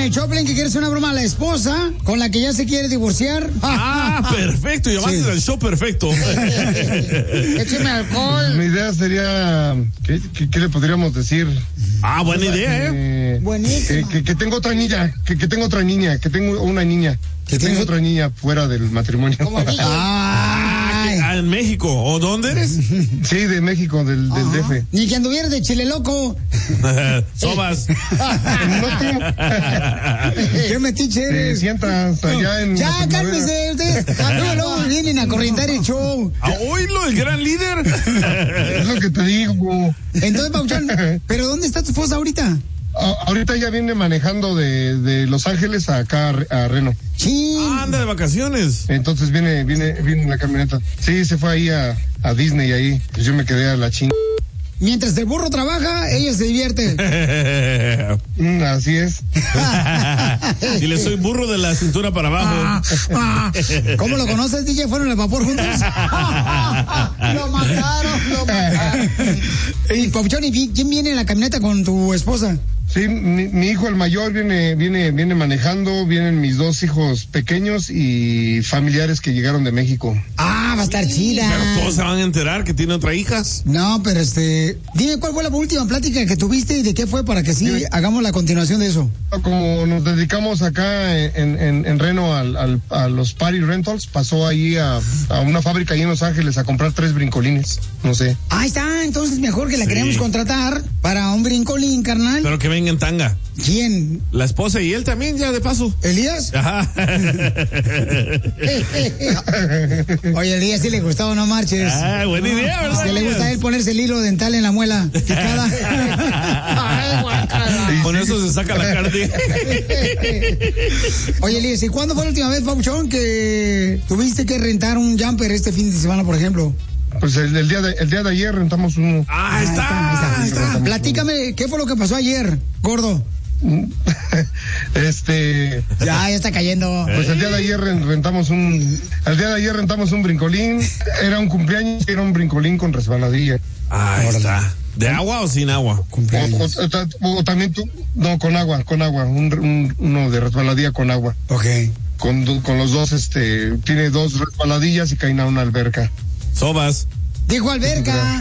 el Choplin que quiere hacer una broma a la esposa con la que ya se quiere divorciar. Perfecto, llamaste al show perfecto. Écheme alcohol. Mi idea sería, ¿qué le podríamos decir? Buena idea, Buenísimo. Que tengo otra niña, que tengo otra niña, que tengo una niña. Que tengo otra niña fuera del matrimonio. ¿En México? ¿O dónde eres? Sí, de México, del DF. Ni que anduvieras de Chile loco. Sobas. No tú. ¿Qué metiche eres? Sientas allá en... Ya, cálmese ustedes. Luego vienen a corrientar el show. Oílo, el gran líder. Es lo que te digo. Entonces, Pauchón, ¿pero dónde está tu esposa ahorita? Ahorita ya viene manejando de Los Ángeles acá a Reno. Sí. Anda de vacaciones. Entonces viene en la camioneta. Sí, se fue ahí a Disney ahí. Pues yo me quedé a la ching. Mientras el burro trabaja, ella se divierte. Así es. Y le soy burro de la cintura para abajo. ¿Cómo lo conoces, DJ? ¿Fueron al vapor juntos? Lo mataron. Y Pauchón, ¿y quién viene en la camioneta con tu esposa? Sí, mi hijo el mayor viene manejando, vienen mis dos hijos pequeños y familiares que llegaron de México. Va a estar chida. Pero todos se van a enterar que tiene otra hija. No, pero dime cuál fue la última plática que tuviste y de qué fue para que sí hagamos la continuación de eso. Como nos dedicamos acá en Reno a los party rentals, pasó ahí a una fábrica ahí en Los Ángeles a comprar 3 brincolines, no sé. Ahí está, entonces mejor que la queremos contratar para un brincolín, carnal. Pero que venga en tanga. ¿Quién? La esposa y él también, ya de paso. ¿Elías? Ajá. Oye, Elías sí le gustaba, no marches. Buena idea, ¿verdad? Que le gusta a él ponerse el hilo dental en la muela picada. Con eso se saca la carne. Oye, Elías, ¿y cuándo fue la última vez, Pauchón, que tuviste que rentar un jumper este fin de semana, por ejemplo? Pues el día de ayer rentamos uno. Ahí está. Platícame, ¿qué fue lo que pasó ayer, gordo? Ya está cayendo. Pues el día de ayer rentamos un brincolín. Era un cumpleaños, era un brincolín con resbaladilla. Ahí está. ¿De agua o sin agua? O también tú, no, con agua, uno de resbaladilla con agua. Ok. Con los dos, tiene 2 resbaladillas y cae a una alberca. Sobas. Dijo alberca.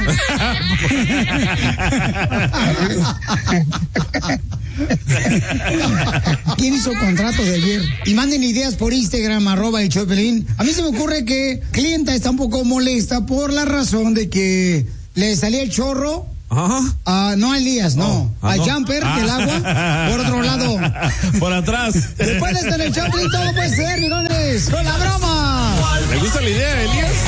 ¿Quién hizo contrato de ayer? Y manden ideas por Instagram, @el Choplin. A mí se me ocurre que clienta está un poco molesta por la razón de que le salía el chorro. No a Elías, no. Al jumper del agua, por otro lado. Por atrás. Después de estar en el Choplin, todo puede ser, mirones. Con la broma. ¿Le gusta la idea, Elías?